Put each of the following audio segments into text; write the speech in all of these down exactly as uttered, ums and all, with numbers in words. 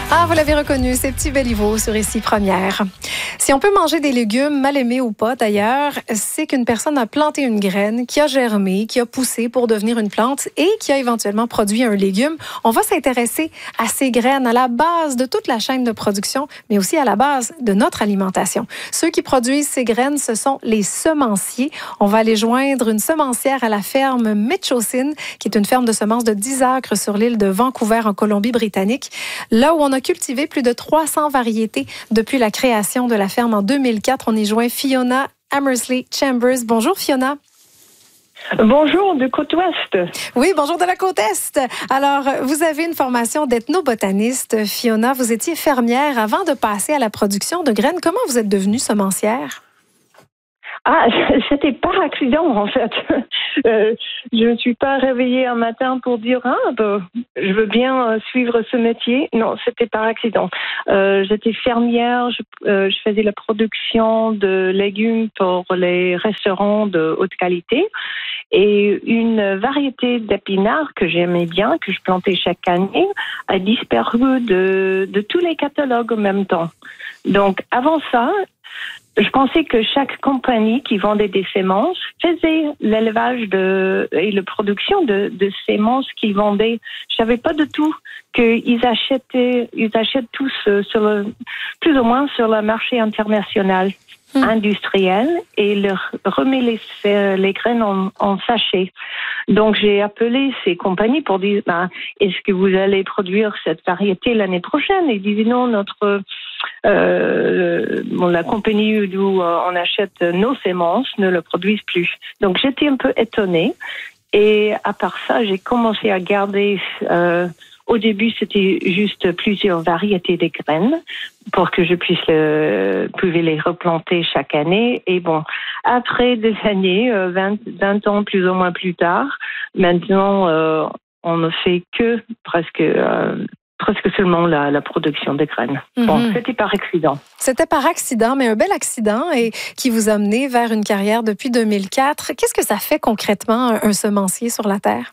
Ah, vous l'avez reconnu, c'est Petit Béliveau sur Ici Première. Si on peut manger des légumes, mal aimés ou pas d'ailleurs, c'est qu'une personne a planté une graine qui a germé, qui a poussé pour devenir une plante et qui a éventuellement produit un légume. On va s'intéresser à ces graines, à la base de toute la chaîne de production, mais aussi à la base de notre alimentation. Ceux qui produisent ces graines, ce sont les semenciers. On va aller joindre une semencière à la ferme Metchosin, qui est une ferme de semences de dix acres sur l'île de Vancouver en Colombie-Britannique, là où on a cultivé plus de trois cents variétés depuis la création de la ferme en deux mille quatre. On y joint Fiona Hammersley Chambers. Bonjour Fiona. Bonjour de Côte-Ouest. Oui, bonjour de la Côte-Est. Alors, vous avez une formation d'ethnobotaniste. Fiona, vous étiez fermière avant de passer à la production de graines. Comment vous êtes devenue semencière? Ah, c'était par accident en fait. Euh, je ne me suis pas réveillée un matin pour dire ah ben, je veux bien suivre ce métier. Non, c'était par accident. Euh, j'étais fermière, je, euh, je faisais la production de légumes pour les restaurants de haute qualité et une variété d'épinards que j'aimais bien, que je plantais chaque année, a disparu de, de tous les catalogues en même temps. Donc avant ça, je pensais que chaque compagnie qui vendait des semences faisait l'élevage de, et la production de, de semences qu'ils vendaient. Je savais pas du tout qu'ils achetaient, ils achètent tous sur le, plus ou moins sur le marché international mmh. industriel et leur remet les, les graines en, en sachet. Donc j'ai appelé ces compagnies pour dire bah, est-ce que vous allez produire cette variété l'année prochaine? Et ils disaient non, notre Euh, bon, la compagnie d'où euh, on achète nos semences ne le produisent plus. Donc j'étais un peu étonnée et à part ça, j'ai commencé à garder. Euh, au début, c'était juste plusieurs variétés de graines pour que je puisse le, pouvais les replanter chaque année. Et bon, après des années, euh, vingt, vingt ans plus ou moins plus tard, maintenant euh, on ne fait que presque. Euh, presque seulement la, la production des graines. Mm-hmm. Bon, c'était par accident. C'était par accident, mais un bel accident et qui vous a mené vers une carrière depuis deux mille quatre. Qu'est-ce que ça fait concrètement, un, un semencier sur la Terre?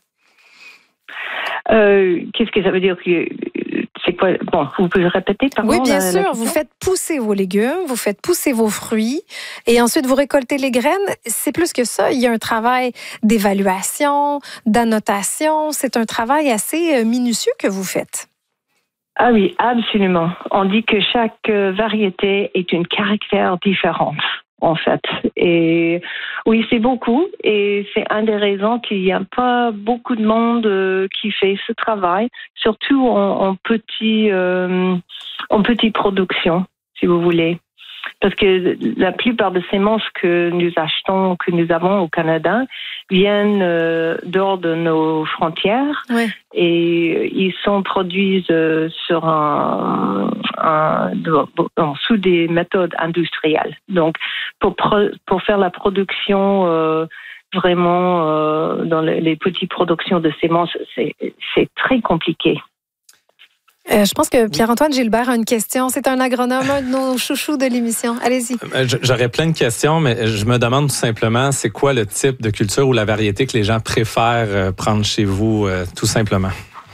Euh, qu'est-ce que ça veut dire? C'est quoi? Bon, vous pouvez répéter, pardon? Oui, bien la, sûr. la vous faites pousser vos légumes, vous faites pousser vos fruits et ensuite vous récoltez les graines. C'est plus que ça. Il y a un travail d'évaluation, d'annotation. C'est un travail assez minutieux que vous faites. Ah oui, absolument. On dit que chaque variété est un caractère différent, en fait. Et oui, c'est beaucoup. Et c'est une des raisons qu'il n'y a pas beaucoup de monde qui fait ce travail, surtout en, en petit, euh, en petite production, si vous voulez. Parce que la plupart des semences que nous achetons, que nous avons au Canada, viennent euh, dehors de nos frontières ouais. et ils sont produits euh, sur un, un, un, sous des méthodes industrielles. Donc, pour, pour faire la production euh, vraiment euh, dans les, les petites productions de semences, c'est, c'est très compliqué. Euh, je pense que Pierre-Antoine Gilbert a une question. C'est un agronome, un de nos chouchous de l'émission. Allez-y. J'aurais plein de questions, mais je me demande tout simplement, c'est quoi le type de culture ou la variété que les gens préfèrent prendre chez vous, tout simplement?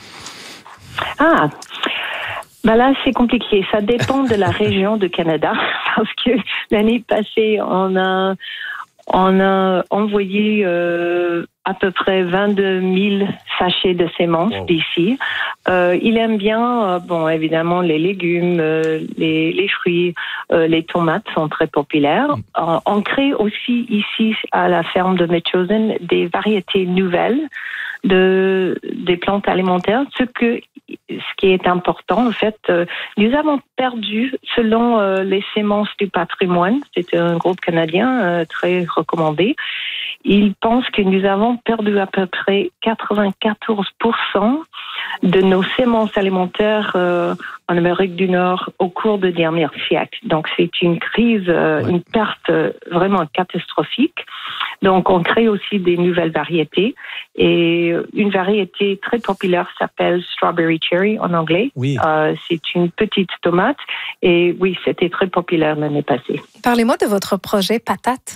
Ah, ben là, c'est compliqué. Ça dépend de la région du Canada, parce que l'année passée, on a, on a envoyé euh, à peu près vingt-deux mille sachets de semences wow. d'ici. Euh, il aime bien, euh, bon, évidemment, les légumes, euh, les, les fruits, euh, les tomates sont très populaires. Mm. Euh, on crée aussi ici, à la ferme de Metchosin, des variétés nouvelles de, des plantes alimentaires. Ce que, ce qui est important, en fait, euh, nous avons perdu, selon euh, les semences du patrimoine, c'était un groupe canadien euh, très recommandé, ils pensent que nous avons perdu à peu près quatre-vingt-quatorze pour cent de nos semences alimentaires euh, en Amérique du Nord au cours du dernier siècle. Donc c'est une crise, euh, une perte vraiment catastrophique. Donc on crée aussi des nouvelles variétés et une variété très populaire s'appelle Strawberry Cherry en anglais. Oui. Euh, c'est une petite tomate et oui, c'était très populaire l'année passée. Parlez-moi de votre projet Patate.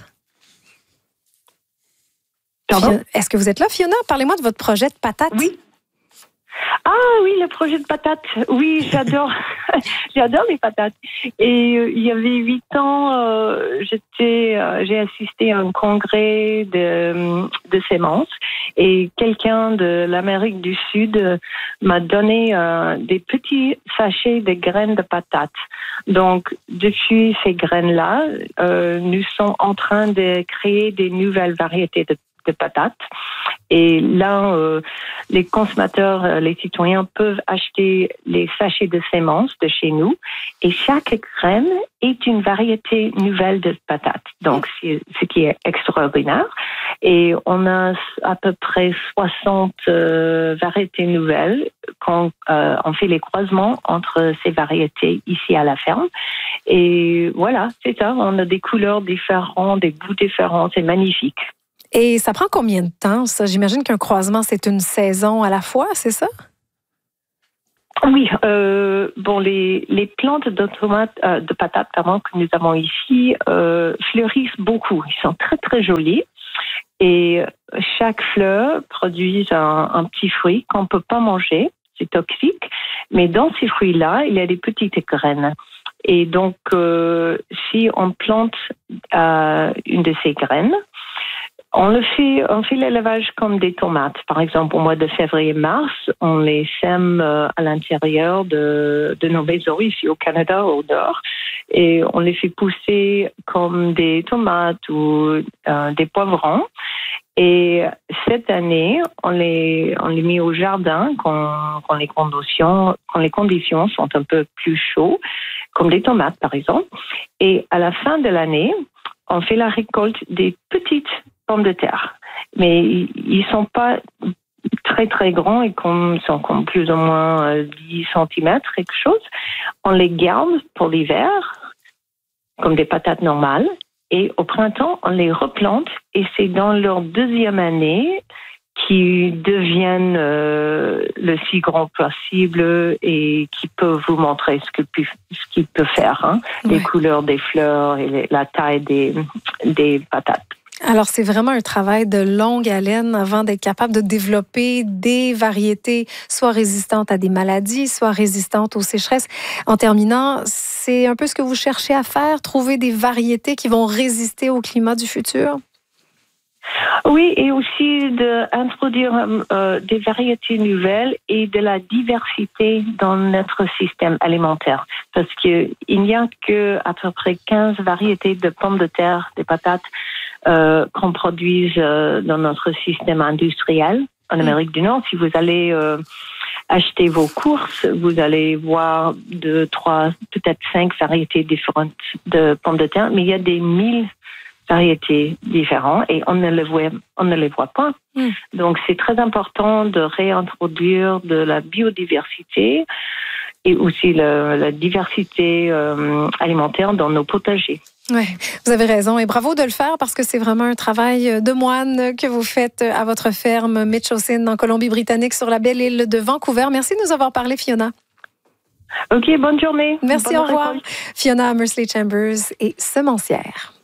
Pardon? Est-ce que vous êtes là, Fiona? Parlez-moi de votre projet de Patate. Oui. Ah oui, le projet de patates. Oui, j'adore. J'adore les patates. Et euh, il y avait huit ans, euh, j'étais, euh, j'ai assisté à un congrès de, de semences et quelqu'un de l'Amérique du Sud euh, m'a donné euh, des petits sachets de graines de patates. Donc, depuis ces graines-là, euh, nous sommes en train de créer des nouvelles variétés de, de patates. Et là, euh, les consommateurs, euh, les citoyens peuvent acheter les sachets de semences de chez nous. Et chaque graine est une variété nouvelle de patates. Donc, c'est ce qui est extraordinaire. Et on a à peu près soixante euh, variétés nouvelles quand euh, on fait les croisements entre ces variétés ici à la ferme. Et voilà, c'est ça. On a des couleurs différentes, des goûts différents. C'est magnifique. Et ça prend combien de temps, ça? J'imagine qu'un croisement, c'est une saison à la fois, c'est ça? Oui, euh, bon, les, les plantes de tomates, euh, de patates, pardon, que nous avons ici, euh, fleurissent beaucoup. Ils sont très, très jolis. Et chaque fleur produit un, un petit fruit qu'on ne peut pas manger. C'est toxique. Mais dans ces fruits-là, il y a des petites graines. Et donc, euh, si on plante euh, une de ces graines, On le fait, on fait l'élevage comme des tomates. Par exemple, au mois de février-mars, on les sème à l'intérieur de, de nos maisons ici au Canada, au nord, et on les fait pousser comme des tomates ou euh, des poivrons. Et cette année, on les, on les met au jardin quand, quand, les conditions, quand les conditions sont un peu plus chaudes, comme des tomates par exemple. Et à la fin de l'année, on fait la récolte des petites pommes de terre. Mais ils ne sont pas très très grands, ils sont comme plus ou moins dix centimètres, quelque chose. On les garde pour l'hiver, comme des patates normales. Et au printemps, on les replante et c'est dans leur deuxième année qu'ils deviennent euh, le si grand possible et qui peuvent vous montrer ce, que, ce qu'ils peuvent faire, hein, ouais. Les couleurs des fleurs et les, la taille des, des patates. Alors, c'est vraiment un travail de longue haleine avant d'être capable de développer des variétés soit résistantes à des maladies, soit résistantes aux sécheresses. En terminant, c'est un peu ce que vous cherchez à faire, trouver des variétés qui vont résister au climat du futur? Oui, et aussi d'introduire euh, des variétés nouvelles et de la diversité dans notre système alimentaire. Parce qu'il n'y a qu'à peu près quinze variétés de pommes de terre, des patates, Euh, qu'on produise euh, dans notre système industriel en Amérique du Nord. Si vous allez euh, acheter vos courses, vous allez voir deux, trois, peut-être cinq variétés différentes de pommes de terre, mais il y a des mille variétés différentes et on ne les voit, on ne les voit pas. Mm. Donc c'est très important de réintroduire de la biodiversité et aussi le, la diversité euh, alimentaire dans nos potagers. Oui, vous avez raison et bravo de le faire parce que c'est vraiment un travail de moine que vous faites à votre ferme Metchosin en Colombie-Britannique sur la belle île de Vancouver. Merci de nous avoir parlé, Fiona. OK, bonne journée. Merci, bonne au revoir. récolte. Fiona Mersley-Chambers est semencière.